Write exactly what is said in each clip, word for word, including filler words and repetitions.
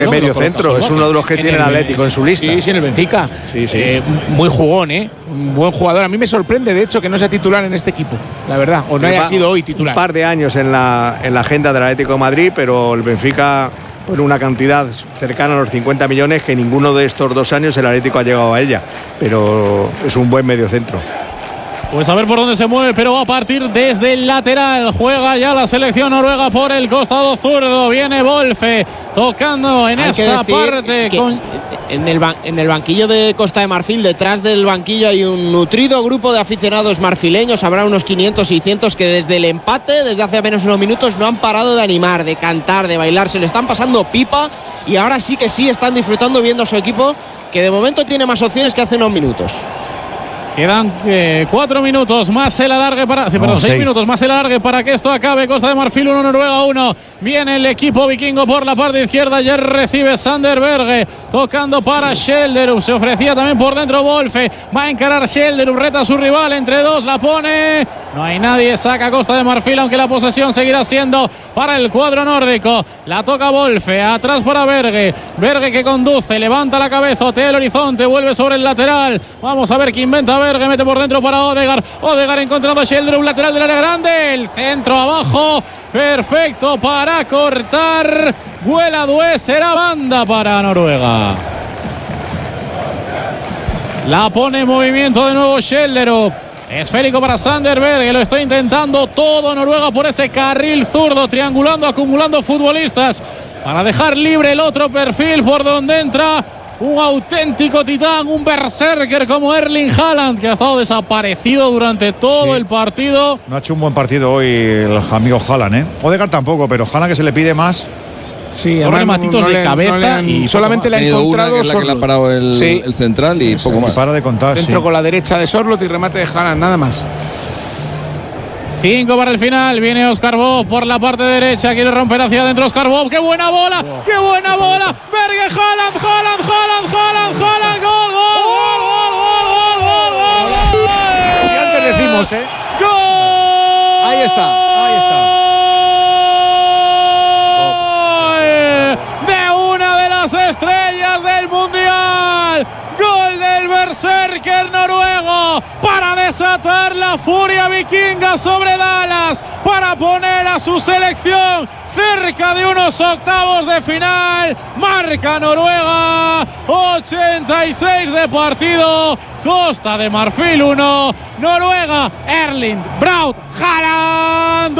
El no, medio centro, es uno de los que tiene el Atlético en su lista. Sí, sí, en el Benfica. Sí, sí. Eh, muy jugón, ¿eh? Un buen jugador. A mí me sorprende, de hecho, que no sea titular en este equipo, la verdad. O no haya sido hoy titular. Un par de años en la, en la agenda del Atlético de Madrid, pero el Benfica pone una cantidad cercana a los cincuenta millones que ninguno de estos dos años el Atlético ha llegado a ella. Pero es un buen medio centro. Pues a ver por dónde se mueve, pero va a partir desde el lateral. Juega ya la selección noruega por el costado zurdo. Viene Wolfe tocando en hay esa parte. Con... En, el en el banquillo de Costa de Marfil, detrás del banquillo, hay un nutrido grupo de aficionados marfileños. Habrá unos quinientos, seiscientos que desde el empate, desde hace apenas unos minutos, no han parado de animar, de cantar, de bailar. Se le están pasando pipa y ahora sí que sí están disfrutando viendo a su equipo, que de momento tiene más opciones que hace unos minutos. Quedan eh, cuatro minutos más el alargue para. No, perdón, seis, seis minutos más el alargue para que esto acabe. Costa de Marfil uno, Noruega uno. Viene el equipo vikingo por la parte izquierda. Ya recibe Sander Berge. Tocando para Schelderup. Se ofrecía también por dentro Wolfe. Va a encarar Schelderup. Reta a su rival. Entre dos la pone. No hay nadie. Saca Costa de Marfil. Aunque la posesión seguirá siendo para el cuadro nórdico. La toca Wolfe. Atrás para Berge. Berge que conduce. Levanta la cabeza. Otea el horizonte. Vuelve sobre el lateral. Vamos a ver qué inventa Berge, mete por dentro para Odegaard. Odegaard encontrando a Schelderup, lateral del área grande. El centro abajo, perfecto para cortar. Vuela Due, será banda para Noruega. La pone en movimiento de nuevo Schelderup. Esférico para Sander Berge, lo está intentando todo Noruega por ese carril zurdo, triangulando, acumulando futbolistas para dejar libre el otro perfil por donde entra un auténtico titán, un berserker como Erling Haaland, que ha estado desaparecido durante todo sí. el partido. No ha hecho un buen partido hoy el amigo Haaland, ¿eh? Odegaard tampoco, pero Haaland que se le pide más. Sí, además rematitos no, no de le, cabeza no le han, y solamente le ha encontrado una que, la que le ha parado el, sí. el central y Eso, poco más. Para de contar, Centro sí. con la derecha de Sorloth y remate de Haaland, nada más. Cinco para el final, viene Oscar Bob por la parte derecha, quiere romper hacia adentro Oscar Bob, ¡qué buena bola! Wow. ¡Qué buena bola! Berge, Haaland, Haaland, Haaland, Haaland, Haaland, gol, gol, gol, gol, gol, gol, gol, gol. Si antes decimos, ¿eh? ¡Gol! Ahí está, ahí está. De una de las estrellas del Mundial. Gol del berserker noruego para desatar la furia vikinga sobre Dallas, para poner a su selección cerca de unos octavos de final. Marca Noruega, ochenta y seis de partido. Costa de Marfil uno, Noruega, Erling Braut Haaland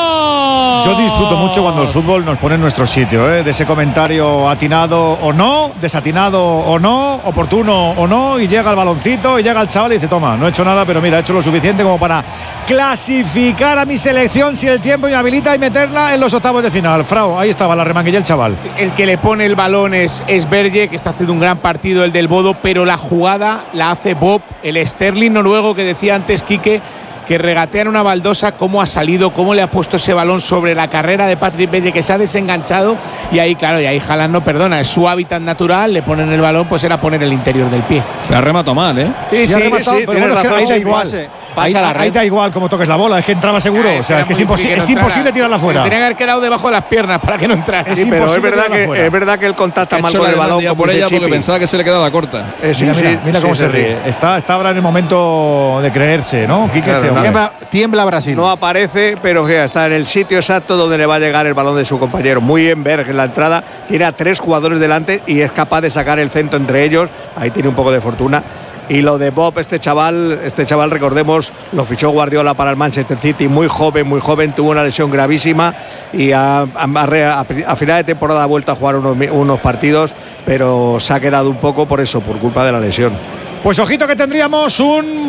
dos. Yo disfruto mucho cuando el fútbol nos pone en nuestro sitio, ¿eh? De ese comentario atinado o no, desatinado o no, oportuno o no, y llega el baloncito y llega el chaval y dice, toma, no he hecho nada, pero mira, he hecho lo suficiente como para clasificar a mi selección si el tiempo me habilita y meterla en los octavos de final. Frau, ahí estaba, la remanguilla el chaval. El que le pone el balón es, es Berge, que está haciendo un gran partido, el del Bodo, pero la jugada la hace Bob, el Sterling noruego que decía antes Quique, que regatea en una baldosa, cómo ha salido, cómo le ha puesto ese balón sobre la carrera de Patrick Berge, que se ha desenganchado, y ahí claro, y ahí Haaland no perdona, es su hábitat natural, le ponen el balón, pues era poner el interior del pie. Se ha rematado mal, ¿eh? Sí, sí, sí, rematado, sí, pero bueno, es que ahí da igual. Ahí, ahí da igual cómo toques la bola, es que entraba seguro, o sea, es que es, imposi que no es imposible tirarla fuera. Tenía que haber quedado debajo de las piernas para que no entrara. Sí, pero es verdad, que, es verdad que él contacta mal con el balón. Por ella porque pensaba que se le quedaba corta. Eh, sí, mira, sí, mira, mira sí, cómo sí, se ríe. Sí. Está, está ahora en el momento de creerse, ¿no? Quique, claro, este tiembla, tiembla Brasil. No aparece, pero que está en el sitio exacto donde le va a llegar el balón de su compañero. Muy bien Berge en la entrada, tiene a tres jugadores delante y es capaz de sacar el centro entre ellos. Ahí tiene un poco de fortuna. Y lo de Bob, este chaval, este chaval, recordemos, lo fichó Guardiola para el Manchester City, muy joven, muy joven, tuvo una lesión gravísima y a, a, a, a final de temporada ha vuelto a jugar unos, unos partidos, pero se ha quedado un poco por eso, por culpa de la lesión. Pues ojito que tendríamos un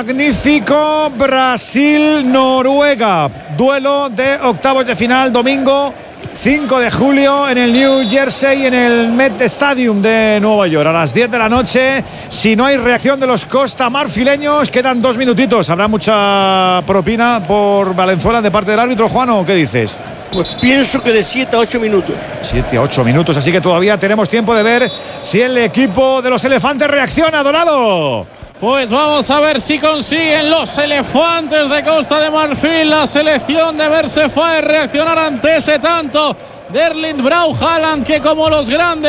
magnífico Brasil-Noruega, duelo de octavos de final, domingo cinco de julio en el New Jersey, en el Met Stadium de Nueva York, a las diez de la noche. Si no hay reacción de los costamarfileños, quedan dos minutitos. Habrá mucha propina por Valenzuela de parte del árbitro. Juano, ¿qué dices? Pues pienso que de siete a ocho minutos. siete a ocho minutos, así que todavía tenemos tiempo de ver si el equipo de los elefantes reacciona. Dorado. Pues vamos a ver si consiguen los elefantes de Costa de Marfil, la selección de Mersefae, reaccionar ante ese tanto de Erling Braut Haaland, que como los grandes